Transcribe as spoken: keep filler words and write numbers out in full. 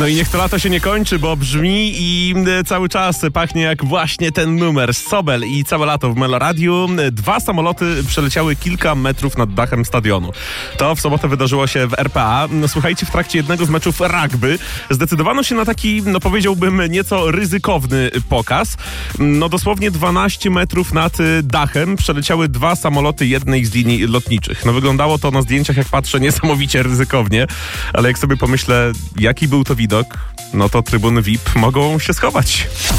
No i niech to lato się nie kończy, bo brzmi i cały czas pachnie jak właśnie ten numer. Sobel i całe lato w Meloradiu. Dwa samoloty przeleciały kilka metrów nad dachem stadionu. To w sobotę wydarzyło się w R P A. Słuchajcie, w trakcie jednego z meczów rugby zdecydowano się na taki, no powiedziałbym, nieco ryzykowny pokaz. No dosłownie dwanaście metrów nad dachem przeleciały dwa samoloty jednej z linii lotniczych. No wyglądało to na zdjęciach, jak patrzę, niesamowicie ryzykownie, ale jak sobie pomyślę, jaki był to widok, no to trybuny V I P mogą się schować.